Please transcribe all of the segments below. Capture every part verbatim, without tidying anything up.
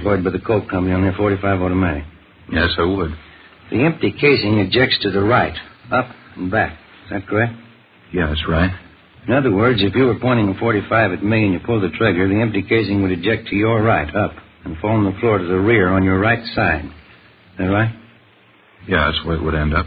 employed by the Coke Company on their forty-five automatic? Yes, I would. The empty casing ejects to the right, up and back. Is that correct? Yeah, that's right. In other words, if you were pointing a forty-five at me and you pulled the trigger, the empty casing would eject to your right, up, and fall on the floor to the rear on your right side. Is that right? Yeah, that's where it would end up.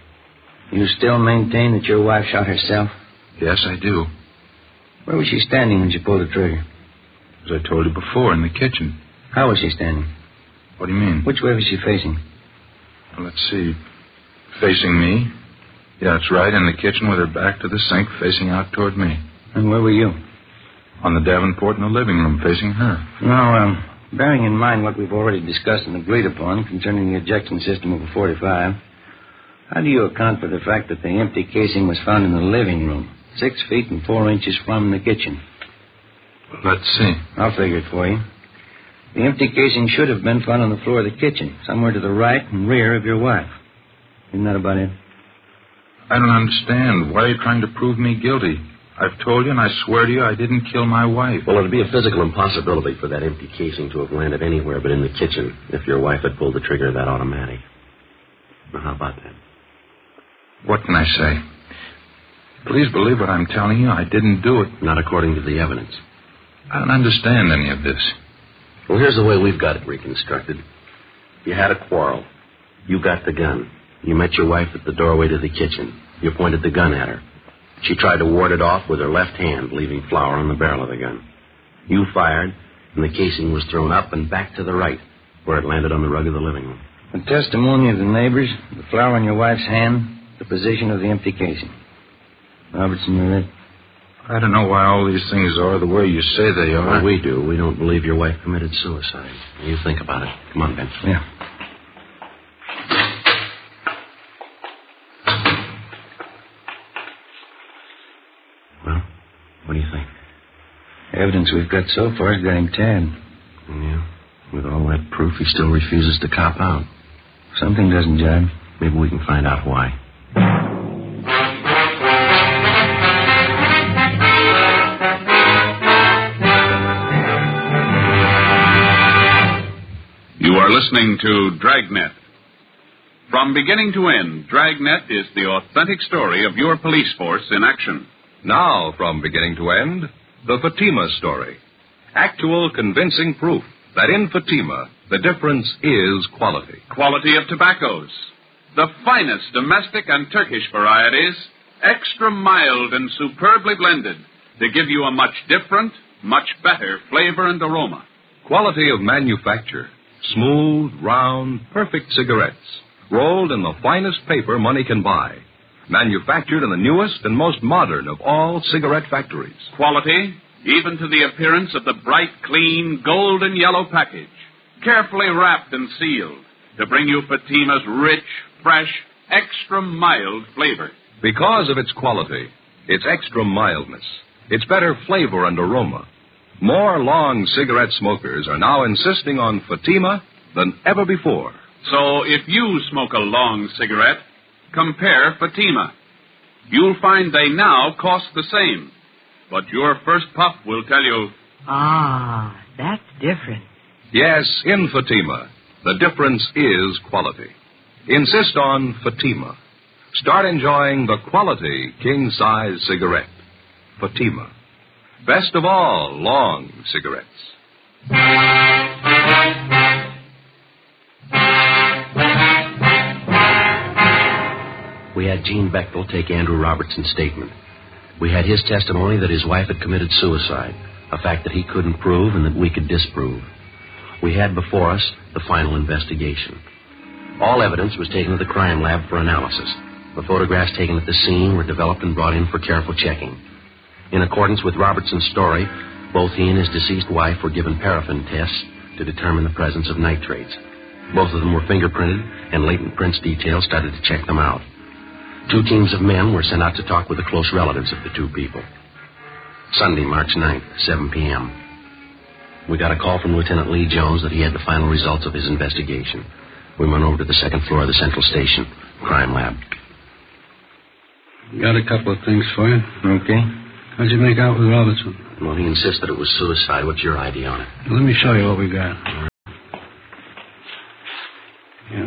You still maintain that your wife shot herself? Yes, I do. Where was she standing when she pulled the trigger? As I told you before, in the kitchen. How was she standing? What do you mean? Which way was she facing? Well, let's see. Facing me. Yeah, that's right, in the kitchen with her back to the sink, facing out toward me. And where were you? On the Davenport in the living room, facing her. Now, um, bearing in mind what we've already discussed and agreed upon concerning the ejection system of a forty-five, how do you account for the fact that the empty casing was found in the living room, six feet and four inches from the kitchen? Let's see. I'll figure it for you. The empty casing should have been found on the floor of the kitchen, somewhere to the right and rear of your wife. Isn't that about it? I don't understand. Why are you trying to prove me guilty? I've told you, and I swear to you, I didn't kill my wife. Well, it'd be a physical impossibility for that empty casing to have landed anywhere but in the kitchen if your wife had pulled the trigger of that automatic. Now, how about that? What can I say? Please believe what I'm telling you. I didn't do it. Not according to the evidence. I don't understand any of this. Well, here's the way we've got it reconstructed. You had a quarrel. You got the gun. You met your wife at the doorway to the kitchen. You pointed the gun at her. She tried to ward it off with her left hand, leaving flour on the barrel of the gun. You fired, and the casing was thrown up and back to the right, where it landed on the rug of the living room. The testimony of the neighbors, the flour in your wife's hand, the position of the empty casing. Robertson, you're it. I don't know why all these things are the way you say they are. Well, we do. We don't believe your wife committed suicide. You think about it. Come on, Ben. Yeah. Well, what do you think? Evidence we've got so far has got him tabbed. Yeah. With all that proof, he still refuses to cop out. Something doesn't jibe. Maybe we can find out why. You are listening to Dragnet. From beginning to end, Dragnet is the authentic story of your police force in action. Now, from beginning to end, the Fatima story. Actual convincing proof that in Fatima, the difference is quality. Quality of tobaccos. The finest domestic and Turkish varieties, extra mild and superbly blended, to give you a much different, much better flavor and aroma. Quality of manufacture. Smooth, round, perfect cigarettes, rolled in the finest paper money can buy. Manufactured in the newest and most modern of all cigarette factories. Quality, even to the appearance of the bright, clean, golden yellow package. Carefully wrapped and sealed to bring you Fatima's rich, fresh, extra mild flavor. Because of its quality, its extra mildness, its better flavor and aroma, more long cigarette smokers are now insisting on Fatima than ever before. So if you smoke a long cigarette, compare Fatima. You'll find they now cost the same. But your first puff will tell you, ah, that's different. Yes, in Fatima, the difference is quality. Insist on Fatima. Start enjoying the quality king-size cigarette. Fatima. Best of all long cigarettes. We had Gene Bechtel take Andrew Robertson's statement. We had his testimony that his wife had committed suicide, a fact that he couldn't prove and that we could disprove. We had before us the final investigation. All evidence was taken to the crime lab for analysis. The photographs taken at the scene were developed and brought in for careful checking. In accordance with Robertson's story, both he and his deceased wife were given paraffin tests to determine the presence of nitrates. Both of them were fingerprinted, and latent prints detail started to check them out. Two teams of men were sent out to talk with the close relatives of the two people. Sunday, March ninth, seven p.m. We got a call from Lieutenant Lee Jones that he had the final results of his investigation. We went over to the second floor of the Central Station crime lab. Got a couple of things for you. Okay. How'd you make out with Robertson? Well, he insists that it was suicide. What's your idea on it? Let me show you what we got.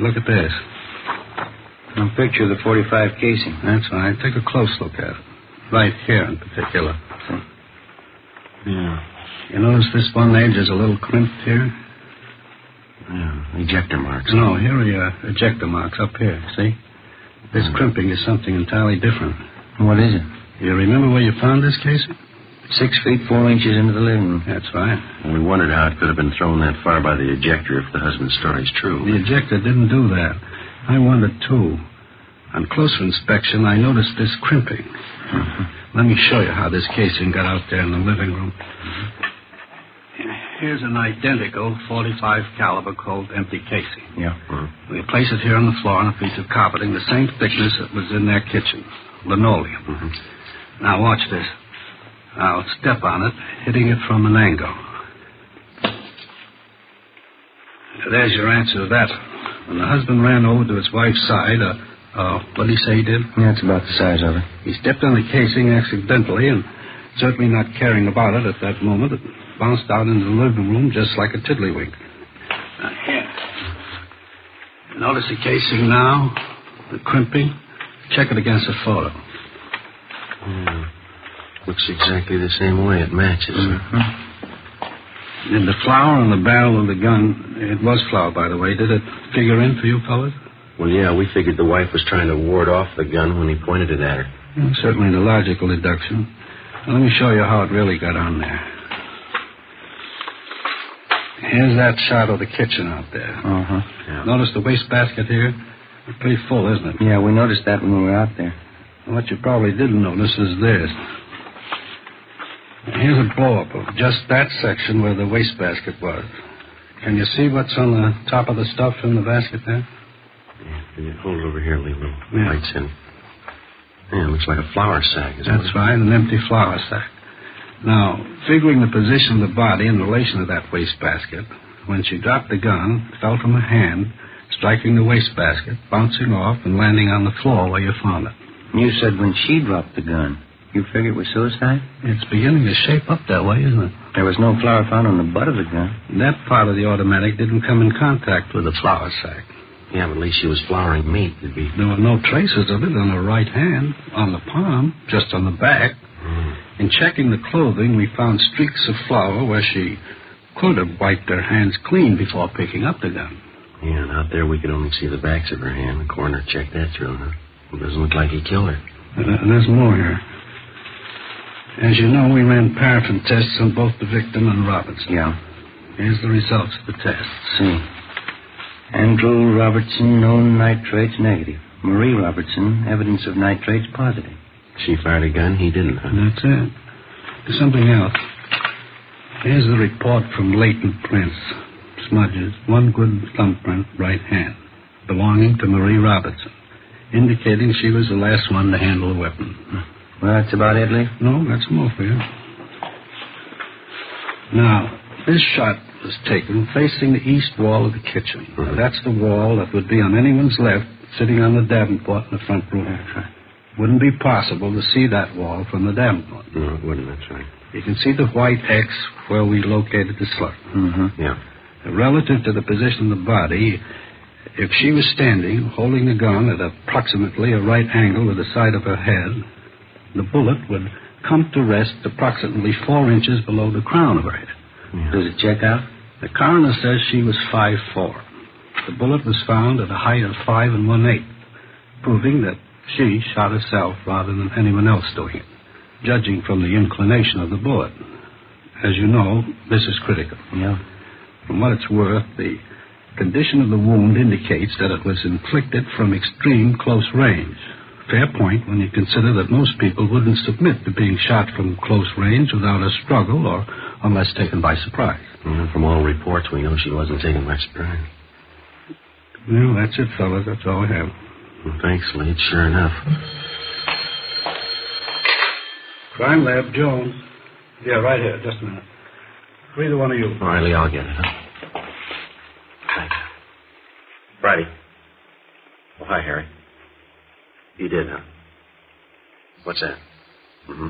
look at this. A picture of the forty-five casing. That's right. Take a close look at it. Right here in particular. Yeah. You notice this one edge is a little crimped here? Yeah, ejector marks. No, here are your ejector marks up here, see? This mm. crimping is something entirely different. What is it? You remember where you found this casing? Six feet, four inches into the living room. That's right. And we wondered how it could have been thrown that far by the ejector if the husband's story's true. The ejector didn't do that. I wondered, too. On closer inspection, I noticed this crimping. Mm-hmm. Let me show you how this casing got out there in the living room. Mm-hmm. Here's an identical forty-five caliber Colt empty casing. Yeah. Mm-hmm. We place it here on the floor on a piece of carpeting, the same thickness that was in their kitchen. Linoleum. Mm-hmm. Now, watch this. I'll step on it, hitting it from an angle. There's your answer to that. When the husband ran over to his wife's side, uh, uh, what did he say he did? Yeah, it's about the size of it. He stepped on the casing accidentally, and certainly not caring about it at that moment, it bounced out into the living room just like a tiddlywink. Now, here. Notice the casing now, the crimping. Check it against the photo. Mm. Looks exactly the same way. It matches. Mm-hmm. Did the flour on the barrel of the gun, it was flour, by the way, did it figure in for you fellas? Well, yeah, we figured the wife was trying to ward off the gun when he pointed it at her. Well, certainly the logical deduction. Now, let me show you how it really got on there. Here's that shot of the kitchen out there. Uh-huh. Yeah. Notice the wastebasket here? It's pretty full, isn't it? Yeah, we noticed that when we were out there. What you probably didn't notice is this. Here's a blow-up of just that section where the wastebasket was. Can you see what's on the top of the stuff in the basket there? Yeah, can you hold it over here, leave little yeah. lights in. Yeah, it looks like a flour sack. Is That's that right, an empty flour sack. Now, figuring the position of the body in relation to that wastebasket, when she dropped the gun, it fell from her hand, striking the wastebasket, bouncing off, and landing on the floor where you found it. You said when she dropped the gun. You figure it was suicide? It's beginning to shape up that way, isn't it? There was no flour found on the butt of the gun. That part of the automatic didn't come in contact with the flour sack. Yeah, but at least she was flouring meat. It'd be... There were no traces of it on her right hand, on the palm, just on the back. Mm. In checking the clothing, we found streaks of flour where she could have wiped her hands clean before picking up the gun. Yeah, and out there we could only see the backs of her hand. The coroner checked that through, huh? It doesn't look like he killed her. Uh, there's more here. As you know, we ran paraffin tests on both the victim and Robertson. Yeah. Here's the results of the tests. See. Andrew Robertson, known nitrates negative. Marie Robertson, evidence of nitrates positive. She fired a gun, he didn't, huh? That's it. There's something else. Here's the report from latent prints. Smudges, one good thumbprint, right hand, belonging to Marie Robertson, indicating she was the last one to handle a weapon. Well, that's about it, Lee? No, that's more for you. Now, this shot was taken facing the east wall of the kitchen. Mm-hmm. Now, that's the wall that would be on anyone's left, sitting on the Davenport in the front room. That's right. Wouldn't be possible to see that wall from the Davenport. No, it wouldn't, that's right. You can see the white X where we located the slut. Mm-hmm. Yeah. Relative to the position of the body, if she was standing, holding the gun at approximately a right angle with the side of her head, the bullet would come to rest approximately four inches below the crown of her head. Yeah. Does it check out? The coroner says she was five foot four. The bullet was found at a height of five and one-eighth, proving that she shot herself rather than anyone else doing it, judging from the inclination of the bullet. As you know, this is critical. Yeah. From what it's worth, the condition of the wound indicates that it was inflicted from extreme close range. Fair point when you consider that most people wouldn't submit to being shot from close range without a struggle or unless taken by surprise. Well, from all reports, we know she wasn't taken by surprise. Well, that's it, fellas. That's all I have. Well, thanks, Lee. Sure enough. Crime Lab, Jones. Yeah, right here. Just a minute. Either one of you. All right, Lee, I'll get it, huh? Thanks. Friday. Oh, hi, Harry. You did, huh? What's that? Mm-hmm.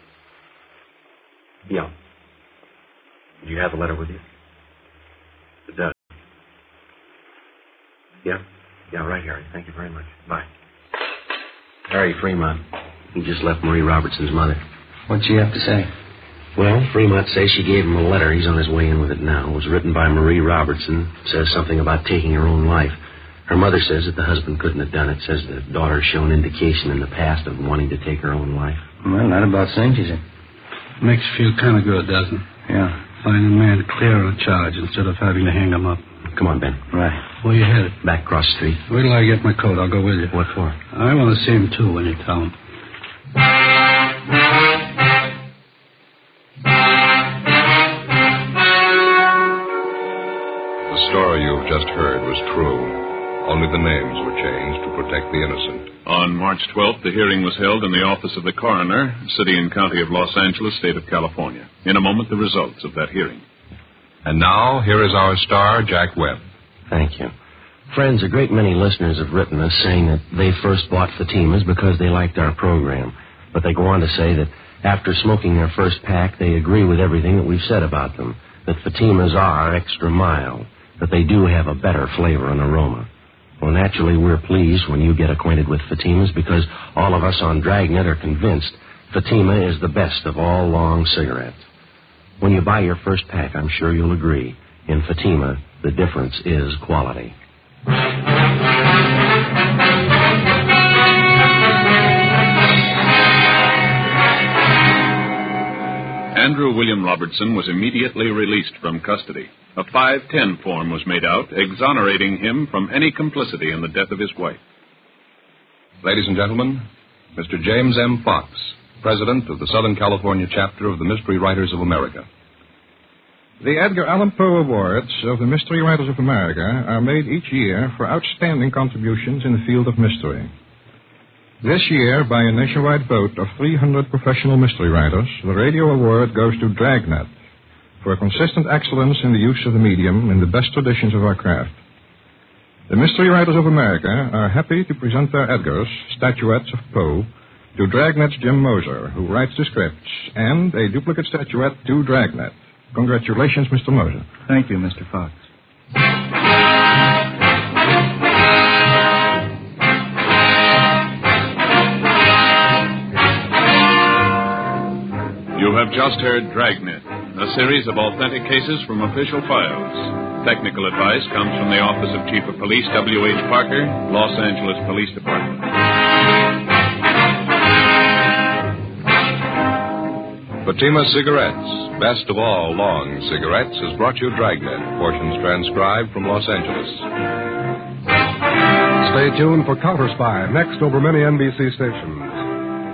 Yeah. Do you have the letter with you? It does. Yeah? Yeah, right, Harry. Thank you very much. Bye. Harry Fremont. He just left Marie Robertson's mother. What'd she have to say? Well, Fremont says she gave him a letter. He's on his way in with it now. It was written by Marie Robertson. Says something about taking her own life. Her mother says that the husband couldn't have done it. Says the daughter's shown indication in the past of wanting to take her own life. Well, not about cinches it. Makes you feel kind of good, doesn't it? Yeah. Finding a man clear on a charge instead of having to hang him up. Come on, Ben. Right. Where you headed? Back across the street. Wait till I get my coat. I'll go with you. What for? I want to see him, too, when you tell him. The story you've just heard was true. Only the names were changed to protect the innocent. On March twelfth, the hearing was held in the office of the coroner, City and County of Los Angeles, State of California. In a moment, the results of that hearing. And now, here is our star, Jack Webb. Thank you. Friends, a great many listeners have written us saying that they first bought Fatimas because they liked our program. But they go on to say that after smoking their first pack, they agree with everything that we've said about them, that Fatimas are extra mild, that they do have a better flavor and aroma. Well, naturally, we're pleased when you get acquainted with Fatimas because all of us on Dragnet are convinced Fatima is the best of all long cigarettes. When you buy your first pack, I'm sure you'll agree, in Fatima, the difference is quality. Andrew William Robertson was immediately released from custody. A five ten form was made out, exonerating him from any complicity in the death of his wife. Ladies and gentlemen, Mister James M. Fox, President of the Southern California chapter of the Mystery Writers of America. The Edgar Allan Poe Awards of the Mystery Writers of America are made each year for outstanding contributions in the field of mystery. This year, by a nationwide vote of three hundred professional mystery writers, the radio award goes to Dragnet for consistent excellence in the use of the medium in the best traditions of our craft. The Mystery Writers of America are happy to present their Edgars, statuettes of Poe, to Dragnet's Jim Moser, who writes the scripts, and a duplicate statuette to Dragnet. Congratulations, Mister Moser. Thank you, Mister Fox. You have just heard Dragnet, a series of authentic cases from official files. Technical advice comes from the Office of Chief of Police W H Parker, Los Angeles Police Department. Fatima Cigarettes, best of all long cigarettes, has brought you Dragnet, portions transcribed from Los Angeles. Stay tuned for Counter Spy, next over many N B C stations.